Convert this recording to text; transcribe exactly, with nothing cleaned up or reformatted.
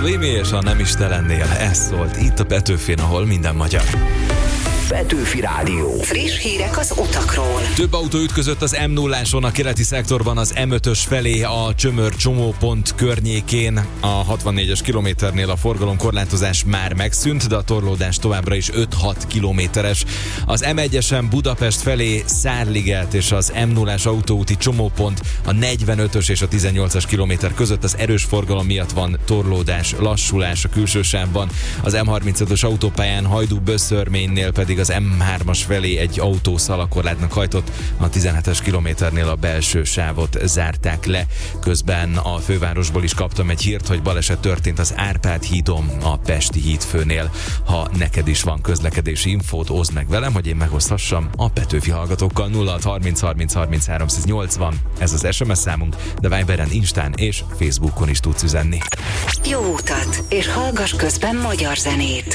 Limi és a Nem is te lennél, ez szólt itt a Petőfin, ahol minden magyar. Petőfi Rádió. Friss hírek az utakról. Több autó ütközött az M nulláson a keleti szektorban az M ötös felé a Csömör csomópont környékén. A hatvannégyes kilométernél a forgalomkorlátozás már megszűnt, de a torlódás továbbra is öt-hat kilométeres. Az M egyesen Budapest felé Szárliget és az M nullás autóúti csomópont a negyvenötös és a tizennyolcas kilométer között az erős forgalom miatt van torlódás, lassulás a külső sávban. Az M harmincötös autópályán Hajdú-Böszörménynél pedig az M hármas felé egy autó szalakorlátnak hajtott, a tizenhetes kilométernél a belső sávot zárták le. Közben a fővárosból is kaptam egy hírt, hogy baleset történt az Árpád hídon, a Pesti hídfőnél. Ha neked is van közlekedési infód, oszd meg velem, hogy én megoszthassam a Petőfi hallgatókkal. Nulla hat harminc harminc harminchárom nyolcvan, ez az es em es számunk, de Viberen, Instán és Facebookon is tudsz üzenni. Jó utat, és hallgass közben magyar zenét.